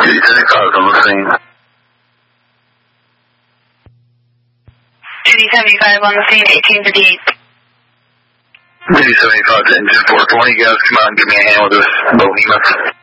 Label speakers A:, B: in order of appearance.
A: Duty 75 on the scene.
B: Duty 75 on the scene, 1858.
A: Duty 75 to engine 4. Can one of you guys come out and give me a hand with this behemoth?